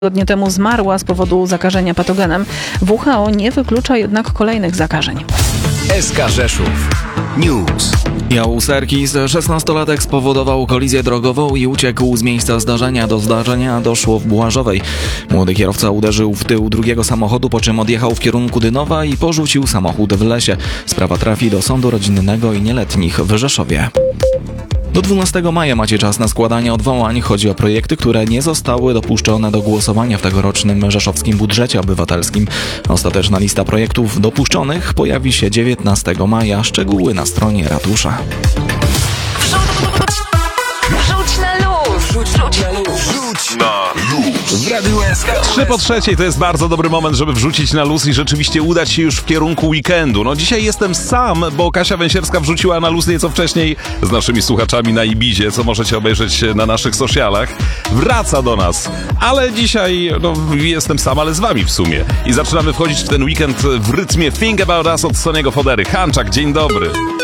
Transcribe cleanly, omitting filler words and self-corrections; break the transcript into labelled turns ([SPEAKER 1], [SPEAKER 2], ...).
[SPEAKER 1] Tygodnie temu zmarła z powodu zakażenia patogenem. WHO nie wyklucza jednak kolejnych zakażeń.
[SPEAKER 2] SK Rzeszów News.
[SPEAKER 3] Jał Serkis, 16-latek, spowodował kolizję drogową i uciekł z miejsca zdarzenia. Do zdarzenia doszło w Błażowej. Młody kierowca uderzył w tył drugiego samochodu, po czym odjechał w kierunku Dynowa i porzucił samochód w lesie. Sprawa trafi do Sądu Rodzinnego i Nieletnich w Rzeszowie. Do 12 maja macie czas na składanie odwołań. Chodzi o projekty, które nie zostały dopuszczone do głosowania w tegorocznym rzeszowskim budżecie obywatelskim. Ostateczna lista projektów dopuszczonych pojawi się 19 maja. Szczegóły na stronie ratusza.
[SPEAKER 4] Wrzuć na luz!
[SPEAKER 2] Rzuć na luz. W Radiu SK.
[SPEAKER 5] 2:03 to jest bardzo dobry moment, żeby wrzucić na luz i rzeczywiście udać się już w kierunku weekendu. No dzisiaj jestem sam, bo Kasia Węsierska wrzuciła na luz nieco wcześniej z naszymi słuchaczami na Ibizie, co możecie obejrzeć na naszych socialach. Wraca do nas, ale dzisiaj jestem sam, ale z wami w sumie. I zaczynamy wchodzić w ten weekend w rytmie Think About Us od Soniego Fodery. Hanczak, dzień dobry.